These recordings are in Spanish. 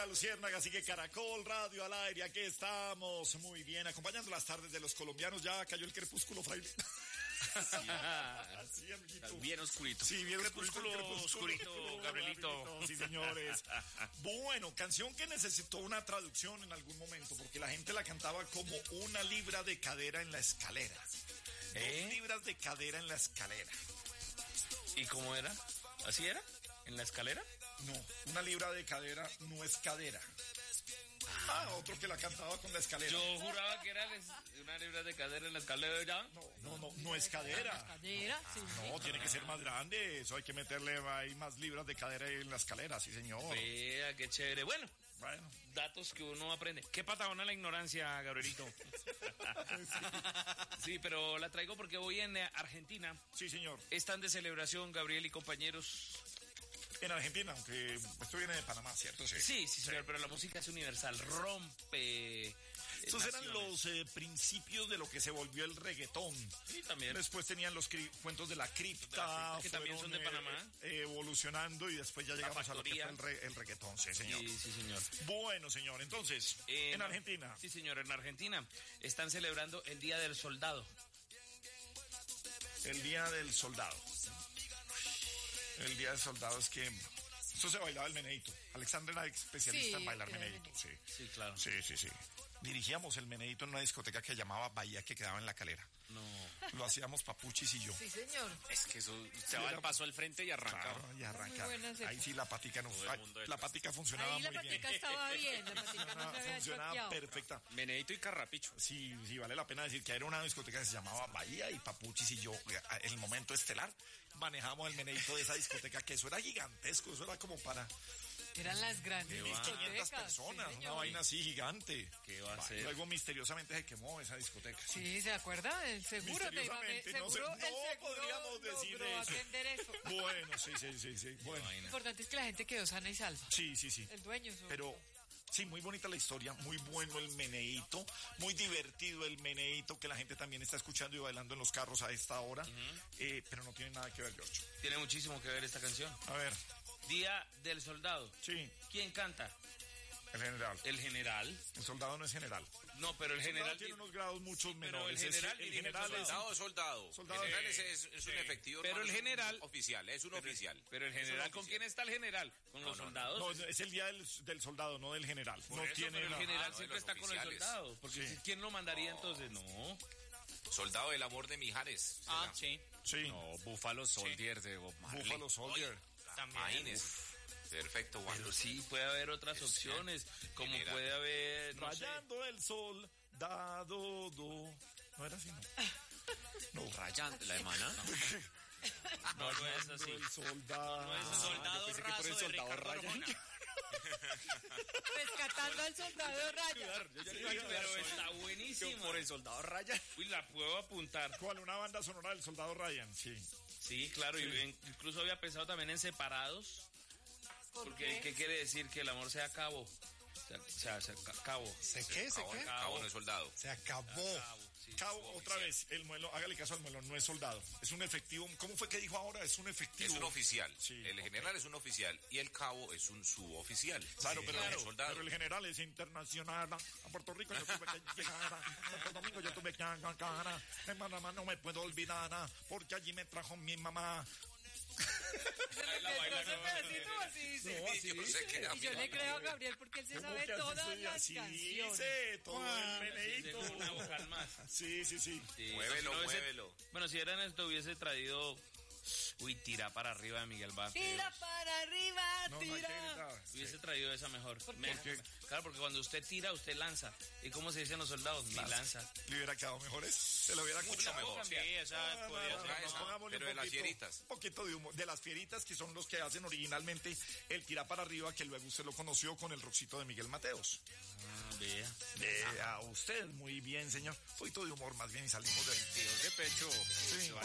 la luciérnaga, así que Caracol Radio al aire, aquí estamos, muy bien, acompañando las tardes de los colombianos, ya cayó el crepúsculo, fraile. Sí, amiguito. Bien oscurito. Sí, bien crepúsculo oscurito, Gabrielito. Sí, señores. Bueno, canción que necesitó una traducción en algún momento, porque la gente la cantaba como 1 libra de cadera en la escalera. 2 libras de cadera en la escalera. ¿Y cómo era? ¿Así era? ¿En la escalera? No, 1 libra de cadera no es cadera. Otro que la cantaba con la escalera. Yo juraba que era 1 libra de cadera en la escalera. No es cadera. Cadera, sí. No, tiene que ser más grande. Eso hay que meterle ahí más libras de cadera en la escalera, sí, señor. Vea, qué chévere. Bueno, datos que uno aprende. Qué patagona la ignorancia, Gabrielito. Sí, pero la traigo porque voy en Argentina. Sí, señor. Están de celebración, Gabriel y compañeros. En Argentina, aunque esto viene de Panamá, ¿cierto? Sí, señor, pero la música es universal, rompe. Esos eran los principios de lo que se volvió el reggaetón. Sí, también. Después tenían los cuentos de la cripta. Que también son de Panamá. Evolucionando y después ya llegamos a lo que fue el reggaetón, sí, señor. Sí, señor. Bueno, señor, entonces, en Argentina. Sí, señor, en Argentina están celebrando el Día del Soldado. El Día del Soldado. El Día del Soldado es que eso se bailaba el meneíto. Alexandra era especialista en bailar meneíto. Sí, claro. Sí. Dirigíamos el meneíto en una discoteca que llamaba Bahía, que quedaba en La Calera. No. Lo hacíamos Papuchis y yo. Sí, señor. Es que eso se va el paso al frente y arranca. Claro, y arranca. Ahí sí la patica no. La patica funcionaba muy bien. Ahí la patica estaba bien. La patica no se había funcionaba perfecta. Meneíto y carrapicho. Sí, vale la pena decir que era una discoteca que se llamaba Bahía y Papuchis y yo, en el momento estelar, manejamos el meneíto de esa discoteca, que eso era gigantesco, eso era como para... Eran las grandes 1.500 personas, sí, una vaina así gigante. ¿Qué va a ser? Luego misteriosamente se quemó esa discoteca. Sí, ¿se acuerda? El seguro podríamos decir eso. Atender eso. Bueno, sí. Bueno. Lo importante es que la gente quedó sana y salva. Sí. El dueño. Pero... Sí, muy bonita la historia, muy bueno el meneíto, muy divertido el meneíto, que la gente también está escuchando y bailando en los carros a esta hora, pero no tiene nada que ver, George. Tiene muchísimo que ver esta canción. A ver. Día del Soldado. Sí. ¿Quién canta? El general. ¿El general? El soldado no es general. No, pero el general tiene unos grados muchos menores. El general es soldado. El general es un efectivo. Pero el general oficial, es un oficial. Pero el general, ¿con quién está el general? ¿Con los soldados? No, es el día del soldado, no del general. Pero el general siempre está con el soldado. Porque ¿quién lo mandaría entonces? No. Soldado del amor de Mijares. Sí. No, Buffalo Soldier de Bob Marley. Buffalo Soldier. También. Perfecto, Juan. Pero sí, puede haber otras opciones, como puede haber... Rayando el sol, dado, do. ¿No era así, no? No, rayando, la de Maná. No es así. El soldado. No es el soldado raso de Ricardo Arjona. Rescatando al soldado Ryan. Pero está buenísimo. Por el soldado Ryan. Uy, la puedo apuntar. ¿Cuál? Una banda sonora del soldado Ryan, sí. Sí, claro, y incluso había pensado también en Separados. Porque ¿qué quiere decir? Que el amor se acabó. Se acabó. ¿Se qué? Cabo no es soldado. Se acabó. Cabo, otra vez, el muelo, hágale caso al muelo, no es soldado. Es un efectivo. ¿Cómo fue que dijo ahora? Es un efectivo. Es un oficial. Sí, el general es un oficial y el cabo es un suboficial. Claro, sí, pero el general es internacional. A Puerto Rico yo tuve que llegar. A Santo Domingo yo tuve que llegar. En Panamá no me puedo olvidar porque allí me trajo mi mamá. Y yo le creo a Gabriel porque él se sabe todas las canciones. Sí, todo el meneíto. Una vocal más. Sí. Muévelo. Bueno, si eran esto hubiese traído... Uy, Tira para arriba de Miguel Vázquez. Tira para arriba, tira. Hubiese traído esa mejor. Claro, porque cuando usted tira, usted lanza. ¿Y cómo se dicen los soldados? Ni lanza. ¿Le hubiera quedado mejores? Se lo hubiera mucho mejor. Sí, esa podría ser. Pero de las fieritas. Un poquito de humor. De las fieritas, que son los que hacen originalmente el Tira para arriba, que luego usted lo conoció con el rockcito de Miguel Mateos. Vea usted, muy bien, señor. Un poquito de humor más bien y salimos del tío de pecho. Sí.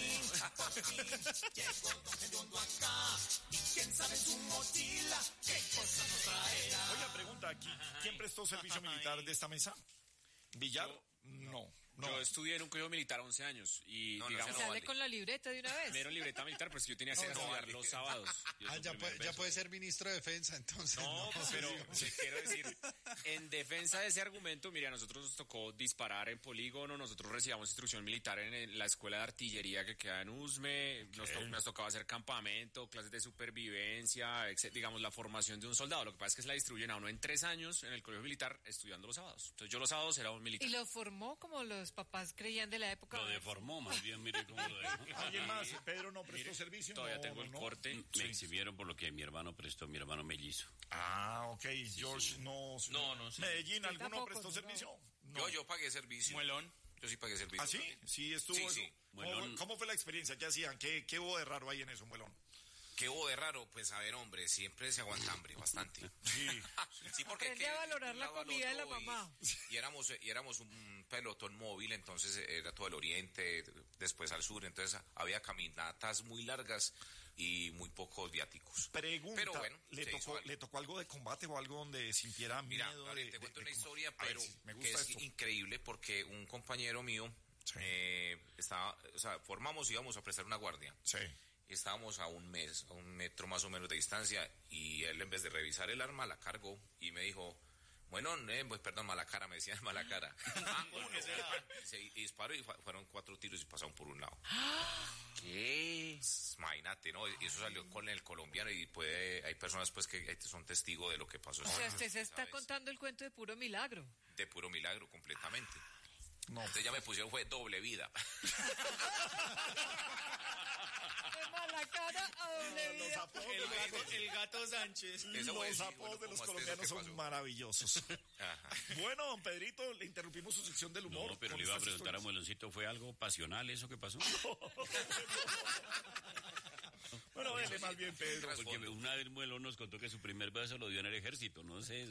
Llegó Don Gediondo acá y quién sabe en su mochila qué cosa nos traerá. Oiga, pregunta aquí, ¿quién prestó servicio militar de esta mesa? ¿Villar? No. Yo estudié en un colegio militar 11 años y digamos... Sale vale. con la libreta de una vez. Me dieron libreta militar, pero es que yo tenía que estudiar los sábados. Ya puede ser ministro de defensa, entonces. No, pero le quiero decir, en defensa de ese argumento, mira, a nosotros nos tocó disparar en polígono, nosotros recibíamos instrucción militar en la escuela de artillería que queda en Usme, nos tocaba hacer campamento, clases de supervivencia, digamos, la formación de un soldado. Lo que pasa es que se la distribuyen a uno en 3 años en el colegio militar estudiando los sábados. Entonces yo los sábados era un militar. Y lo formó como los papás creían de la época. Lo deformó, más bien, mire cómo lo dejó. ¿Alguien más? Pedro no prestó servicio. Todavía No, tengo el no. corte. Me exhibieron por lo que mi hermano prestó, mi hermano mellizo. Ah, ok. George no. No, sí. Medellín, ¿alguno tampoco, prestó no. servicio? No. Yo pagué servicio. Muelón. Yo sí pagué servicio. ¿Ah, sí? también. Sí, estuvo Sí, eso. sí. ¿Cómo fue la experiencia? ¿Qué hacían? ¿Qué hubo de raro ahí en eso, Muelón? ¿Qué hubo de raro? Pues a ver, hombre, siempre se aguanta hambre, bastante. Sí, porque Aprende a valorar un la lado al comida de la otro mamá. Y éramos un pelotón móvil, entonces era todo el oriente, después al sur, entonces había caminatas muy largas y muy pocos viáticos. Pregunta, Pero bueno, ¿le tocó algo de combate o algo donde sintiera Mira, miedo? Gabriel, te cuento una historia, A ver, pero sí, me que gusta es esto. increíble porque un compañero mío formamos y íbamos a prestar una guardia. Sí. Estábamos a un metro más o menos de distancia y él en vez de revisar el arma la cargó y me dijo, bueno, pues perdón, mala cara, me decían mala cara. Y disparó y fueron 4 tiros y pasaron por un lado. ¿Qué? Imagínate, ¿no? Y eso salió con el colombiano y hay personas pues que son testigos de lo que pasó. O sea, usted se está ¿Sabes? contando el cuento de puro milagro. De puro milagro, completamente. No. Entonces ya me pusieron, fue doble vida. De mala cara a doble vida. El gato Sánchez. Eso fue, Los sí, apodos bueno, de los como colombianos hasta eso que son pasó. maravillosos. Ajá. Bueno, don Pedrito, le interrumpimos su sección del humor. No, pero con le iba a estas preguntar a historias. Mueloncito, ¿fue algo pasional eso que pasó? Bueno, dele más bien, Pedro. Porque una vez Muelón nos contó que su primer beso lo dio en el ejército, no sé.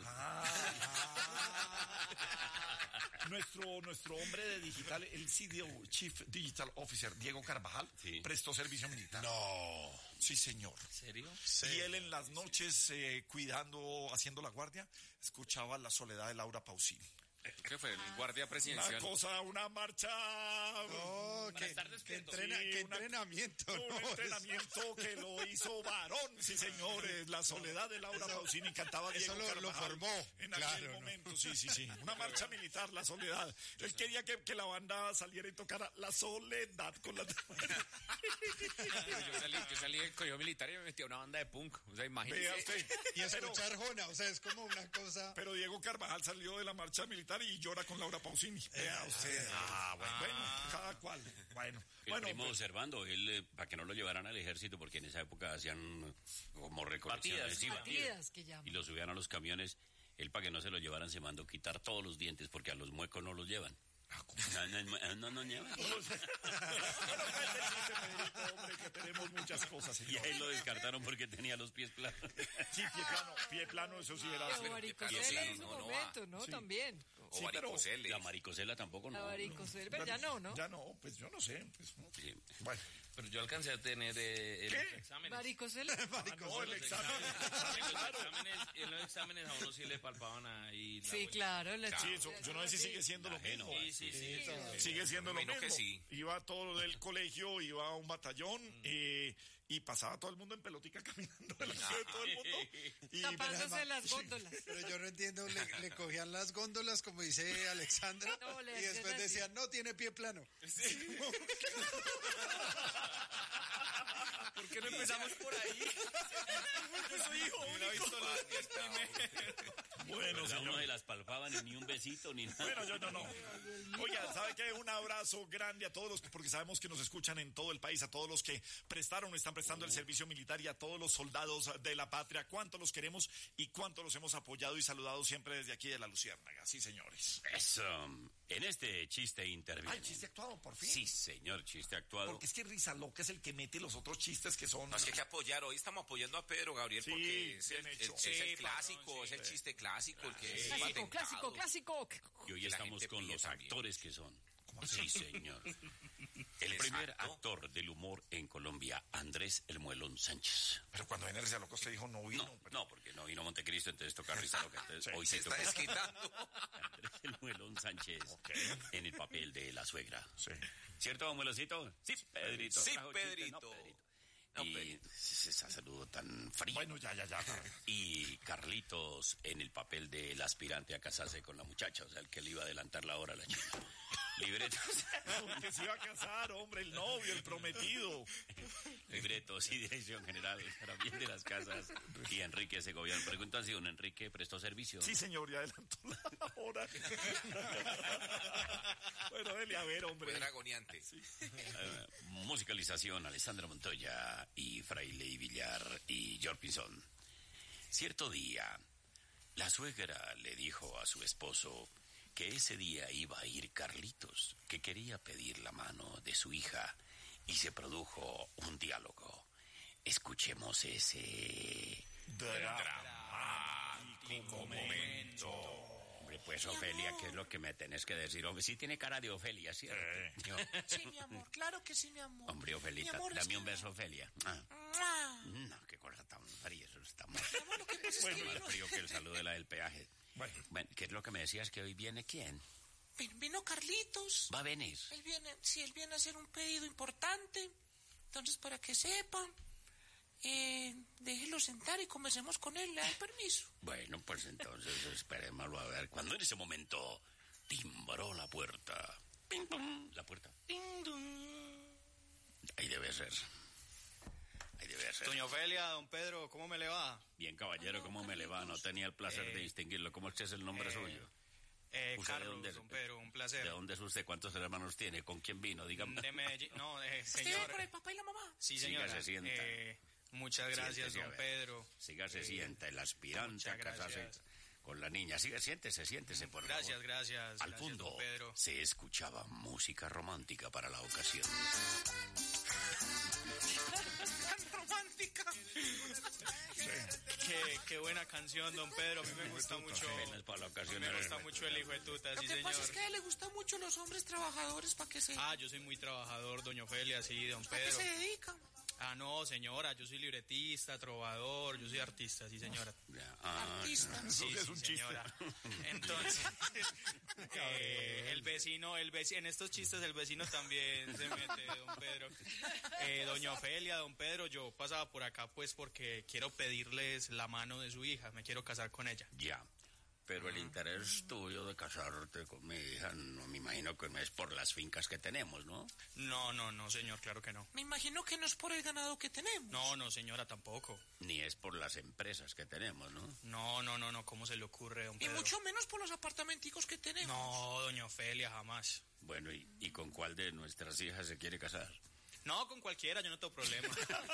Nuestro hombre de digital, el CDO, Chief Digital Officer, Diego Carvajal, Sí. prestó servicio militar. No. Sí, señor. ¿En serio? Y él en las noches, haciendo la guardia, escuchaba La soledad de Laura Pausini. ¿Qué fue? El guardia Una presidencial. cosa, una marcha... No, estar despierto. Sí, entrenamiento. Un no, entrenamiento que lo hizo varón, sí, señores. La soledad de Laura Pausini cantaba eso Diego lo Carvajal formó, en claro, aquel ¿no? momento, sí. Una marcha militar, La soledad. Él quería que la banda saliera y tocara La soledad con la... Yo salí del colegio militar y me metí a una banda de punk. O sea, Vea imagínese. usted. Y escuchar Jona, o sea, es como una cosa... Pero Diego Carvajal salió de la marcha militar y llora con Laura Pausini. Vea usted. Bueno, cada cual. Bueno, El primo pues, observando, él, para que no lo llevaran al ejército, porque en esa época hacían como recolecciones. Batidas. Sí, Batidas que y llaman. lo subían a los camiones. Él, para que no se lo llevaran, se mandó quitar todos los dientes, porque a los muecos no los llevan. No llevan. bueno, cuente el chiste, Pedrito, hombre, que tenemos muchas cosas, Y señor. a él lo descartaron porque tenía los pies planos. Sí, pie plano, eso sí era... O varicocele en su no va. momento, ¿no? Sí. También. O Sí, pero- varicocele. La maricosela tampoco, La no. varicocele, pero ya no, ¿no? Ya no, pues yo no sé. Pues, no. Sí. Bueno, Pero yo alcancé a tener ¿Qué? exámenes. Varicocele. no, el examen. En los exámenes a uno sí le palpaban ahí. la Sí, vuelta. claro. Sí, eso, yo no sé si sigue siendo lo Ajeno. mismo. Sí. Sigue siendo lo Bueno, mismo. que sí. Iba todo del colegio, iba a un batallón y pasaba todo el mundo en pelotica caminando delante de todo el mundo. Y Tapándose las góndolas. Pero yo no entiendo, le cogían las góndolas, como dice Alexandra, No, le y decían después así. decían, no, tiene pie plano. ¿Por qué no empezamos por ahí? Yo soy hijo único. bueno, Pero a uno señor. de las palpaban y ni un besito ni nada. Bueno, yo no. Oiga, ¿sabe qué? Un abrazo grande a todos los que, porque sabemos que nos escuchan en todo el país, a todos los que prestaron, están prestando el servicio militar y a todos los soldados de la patria. Cuánto los queremos y cuánto los hemos apoyado y saludado siempre desde aquí de la Luciérnaga. Sí, señores. Eso. En este chiste interviene. Ay, chiste actuado, por fin. Sí, señor, chiste actuado. Porque es que Risa Loca es el que mete los otros chistes que son... No, es que hay que apoyar. Hoy estamos apoyando a Pedro Gabriel Sí, porque es bien el, hecho. es el Sí, clásico, patrón, es sí. el chiste clásico, el que es Clásico, patentado. clásico. Y hoy la estamos gente con pide los también. actores que son ¿Cómo así? Sí, señor. El primer actor del humor en Colombia, Andrés El Muelón Sánchez. Pero cuando viene Risa Loca usted dijo no vino. No, porque no vino Montecristo, entonces toca Risa Loca. Entonces, hoy Se se está tocó desquitando. Andrés El Muelón Sánchez en el papel de la suegra. Sí. ¿Cierto, Mueloncito? Sí, Pedrito. Sí, Trajo chiste, Pedrito. no, Pedrito. No, Y Pedrito. ese saludo tan frío. Bueno, ya. Y Carlitos en el papel del aspirante a casarse con la muchacha, o sea, el que le iba a adelantar la hora a la chica. Libretos. Que se iba a casar, hombre, el novio, el prometido. Libretos y dirección general para bien de las casas. Y Enrique Segoviano. Preguntan si don Enrique prestó servicio. Sí, señor, ya adelantó la hora. Bueno, dele a ver, hombre. Pues era agoniante. Musicalización, Alessandra Montoya y Fraile Villar y George Pinzón. Cierto día, la suegra le dijo a su esposo que ese día iba a ir Carlitos, que quería pedir la mano de su hija, y se produjo un diálogo. Escuchemos ese dramático momento. Hombre, pues Ofelia, ¿qué es lo que me tenés que decir? Hombre, sí tiene cara de Ofelia, ¿cierto? Sí, mi amor, claro que sí, mi amor. Hombre, Ofelita, Mi amor, es dame que- un beso, Ofelia. ¡Mua! No, qué cosa tan fría, eso está más, Mi amor, lo que pasa es que más vino, frío que el saludo de la del peaje. Bueno, ¿Qué es lo que me decías que hoy viene quién? vino Carlitos. ¿Va a venir? Él viene a hacer un pedido importante. Entonces, para que sepan, déjelo sentar y comencemos con él. ¿Le da el permiso? Bueno, pues entonces esperémoslo a ver. Cuando en ese momento timbró la puerta. ¡Ping, pong! La puerta. Ding, dong. Ahí debe ser. Ahí debe ser. Doña Ofelia, don Pedro, ¿cómo me le va? Bien, caballero, ¿cómo me le va? No tenía el placer de distinguirlo. ¿Cómo es que es el nombre suyo? ¿Usted de Carlos, dónde es? don Pedro, un placer. ¿De dónde es usted? ¿Cuántos hermanos tiene? ¿Con quién vino? Dígame. De Medellín. No, ¿Usted vive señor. con el papá y la mamá? Sí, señora. Sígase, sienta. Muchas gracias, Siéntese, a don ver. Pedro. Sígase, sienta, el aspirante muchas a casarse gracias. con la niña. Siéntese, por Gracias, favor. gracias. Al gracias, fondo don Pedro. se escuchaba música romántica para la ocasión. ¡Tan romántica! Qué buena canción, don Pedro. A mí me gusta mucho. Apenas para la A mí ocasión. me gusta mucho el hijo de tuta, Lo sí, que señor. pasa es que a él le gustan mucho los hombres trabajadores, ¿para qué se Yo soy muy trabajador, doña Ofelia, sí, don ¿para qué Pedro. se dedica? No, señora, yo soy libretista, trovador, yo soy artista, sí, señora. Artista. Sí, es sí, un chiste. señora. Entonces, el vecino, en estos chistes el vecino también se mete, don Pedro. Doña Ofelia, don Pedro, yo pasaba por acá pues porque quiero pedirles la mano de su hija, me quiero casar con ella. Ya. Pero el interés tuyo de casarte con mi hija, no me imagino que no es por las fincas que tenemos, ¿no? No, señor, claro que no. Me imagino que no es por el ganado que tenemos. No, señora, tampoco. Ni es por las empresas que tenemos, ¿no? No, ¿cómo se le ocurre, don Y Pedro? mucho menos por los apartamenticos que tenemos. No, doña Ofelia, jamás. Bueno, ¿y con cuál de nuestras hijas se quiere casar? No, con cualquiera, yo no tengo problema.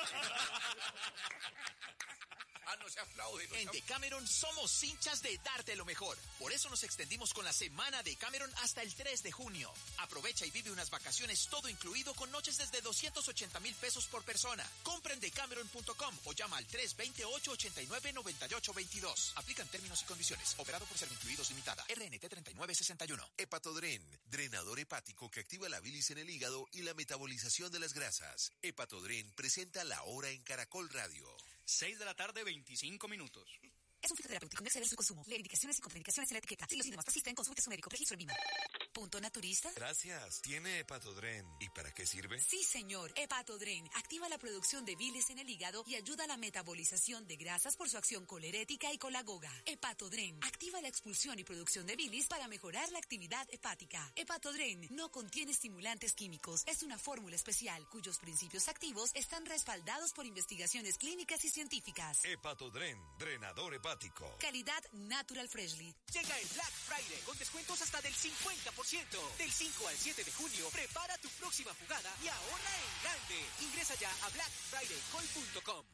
No se aplaude. En Decameron somos hinchas de darte lo mejor. Por eso nos extendimos con la semana Decameron hasta el 3 de junio. Aprovecha y vive unas vacaciones todo incluido con noches desde 280,000 pesos por persona. Compra en decameron.com o llama al 328-89-9822. Aplican términos y condiciones. Operado por Servincluidos Limitada. RNT 3961. Hepatodren, drenador hepático que activa la bilis en el hígado y la metabolización de las grasas. Hepatodren presenta La Hora en Caracol Radio. 6 de la tarde, 25 minutos. Es un fitoterapéutico, no exceder su consumo. Lee indicaciones y contraindicaciones en la etiqueta. Si los síntomas persisten, consulte a su médico. Registro en Lima. ¿Punto naturista? Gracias. ¿Tiene Hepatodren? ¿Y para qué sirve? Sí, señor. Hepatodren activa la producción de bilis en el hígado y ayuda a la metabolización de grasas por su acción colerética y colagoga. Hepatodren activa la expulsión y producción de bilis para mejorar la actividad hepática. Hepatodren no contiene estimulantes químicos. Es una fórmula especial cuyos principios activos están respaldados por investigaciones clínicas y científicas. Hepatodren, drenador hepático. Calidad Natural Freshly. Llega el Black Friday con descuentos hasta del 50%. Del 5 al 7 de junio, prepara tu próxima jugada y ahorra en grande. Ingresa ya a blackfridaycall.com.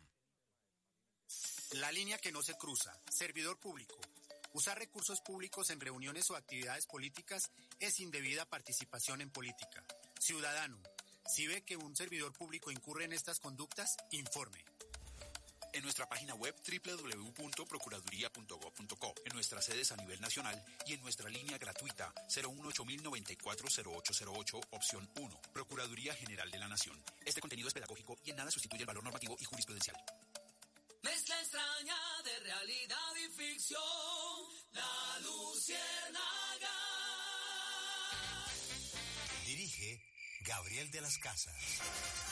La línea que no se cruza. Servidor público. Usar recursos públicos en reuniones o actividades políticas es indebida participación en política. Ciudadano, si ve que un servidor público incurre en estas conductas, informe. En nuestra página web www.procuraduría.gov.co, en nuestras sedes a nivel nacional y en nuestra línea gratuita 018-094-0808, opción 1. Procuraduría General de la Nación. Este contenido es pedagógico y en nada sustituye el valor normativo y jurisprudencial. Mezcla extraña de realidad y ficción, La Luciérnaga. Dirige Gabriel de las Casas.